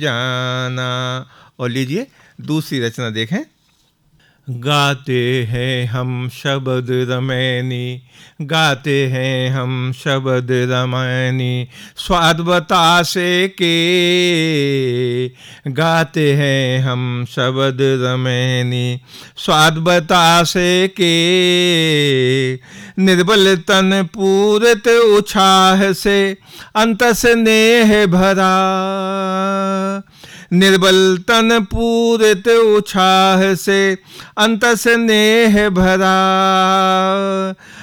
जाना। और लीजिए दूसरी रचना देखें। गाते हैं हम शब्द रमैनी, गाते हैं हम शब्द रमैनी, स्वाद बतासे के, गाते हैं हम शब्द रमैनी, स्वाद बतासे के, निर्बल तन पूरत उछाह से अंत स्नेह भरा, निर्बल तन पूरित उत्साह से अंत स्नेह भरा,